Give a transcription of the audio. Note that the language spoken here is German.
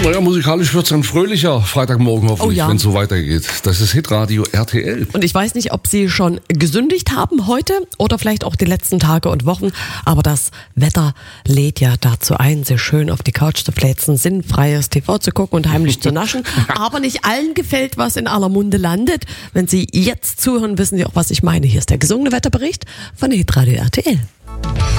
Naja, musikalisch wird es ein fröhlicher Freitagmorgen hoffentlich, wenn es so weitergeht. Das ist Hitradio RTL. Und ich weiß nicht, ob Sie schon gesündigt haben heute oder vielleicht auch die letzten Tage und Wochen, aber das Wetter lädt ja dazu ein, sich schön auf die Couch zu fläzen, sinnfreies TV zu gucken und heimlich zu naschen. Aber nicht allen gefällt, was in aller Munde landet. Wenn Sie jetzt zuhören, wissen Sie auch, was ich meine. Hier ist der gesungene Wetterbericht von Hitradio RTL.